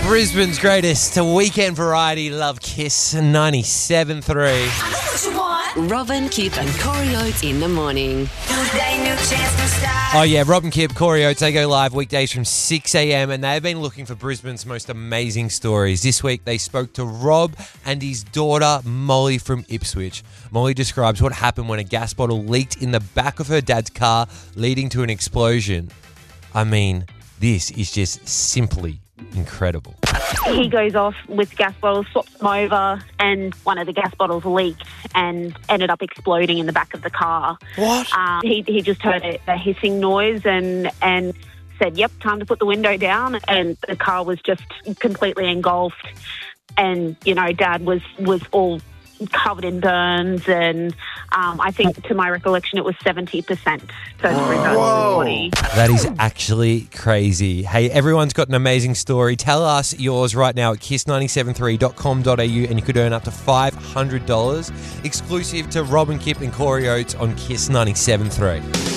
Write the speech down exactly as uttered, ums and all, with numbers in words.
Brisbane's greatest weekend variety, Love Kiss ninety-seven point three. Robin, Kip and Corey Oates in the morning. Oh yeah, Rob and Kip, Corey Oates, they go live weekdays from six a.m. and they've been looking for Brisbane's most amazing stories. This week they spoke to Rob and his daughter Molly from Ipswich. Molly describes what happened when a gas bottle leaked in the back of her dad's car, leading to an explosion. I mean, this is just simply incredible. He goes off with gas bottles, swaps them over, and one of the gas bottles leaked and ended up exploding in the back of the car. What? Um, he he just heard a, a hissing noise and and said, "Yep, time to put the window down." And the car was just completely engulfed. And you know, Dad was was all covered in burns, and um, I think, to my recollection, it was seventy percent first degree burns on his body. That is actually crazy. Hey, everyone's got an amazing story. Tell us yours right now at kiss nine seven three dot com dot a u and you could earn up to five hundred dollars exclusive to Rob and Kip and Corey Oates on Kiss ninety-seven point three.